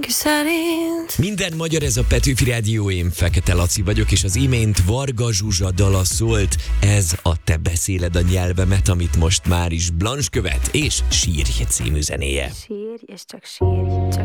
szerint. Minden magyar, ez a Petőfi Rádió, én Fekete Laci vagyok, és az imént Varga Zsuzsa dala szólt, ez a Te beszéled a nyelvemet, amit most már is Blanche követ, és Sírj című zenéje. Sírj, és csak sírj, csak